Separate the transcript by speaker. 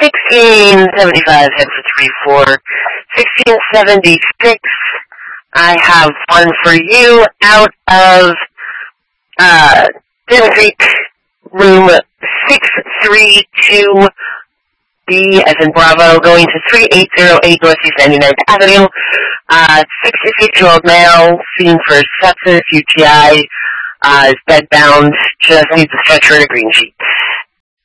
Speaker 1: 1675 head for 3-4. 1676, I have one for you out of Denver Creek, room 632B as in Bravo, going to 3808 Northeast 99th Avenue. 66-year-old male, seen for sepsis, UTI, is bedbound, just needs a stretcher and a green sheet.